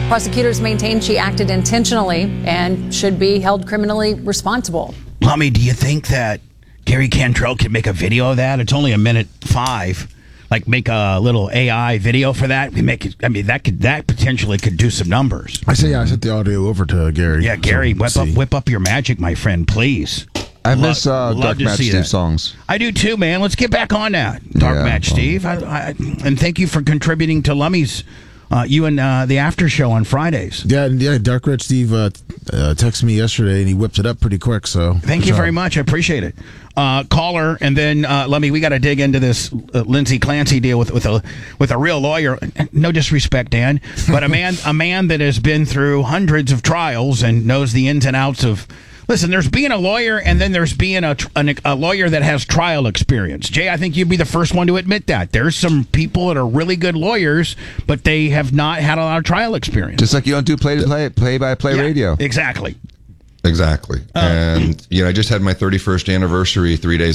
Prosecutors maintain she acted intentionally and should be held criminally responsible. Lummy, do you think that Gary Cantrell could make a video of that? It's only 1:05. Like make a little AI video for that. We make it. I mean, that potentially could do some numbers. I sent the audio over to Gary. Yeah, Gary, whip up your magic, my friend, please. I miss Dark Match Steve songs. I do too, man. Let's get back on that, Dark Match Steve. And thank you for contributing to Lummy's. You and the after show on Fridays. Yeah. Dark Red Steve texted me yesterday, and he whipped it up pretty quick. So thank you very much. I appreciate it. Caller, and then Lummy, we got to dig into this Lindsay Clancy deal with a real lawyer. No disrespect, Dan, but a man that has been through hundreds of trials and knows the ins and outs of. Listen, there's being a lawyer, and then there's being a lawyer that has trial experience. Jay, I think you'd be the first one to admit that. There's some people that are really good lawyers, but they have not had a lot of trial experience. Just like you don't do play-by-play radio. Exactly. And, I just had my 31st anniversary 3 days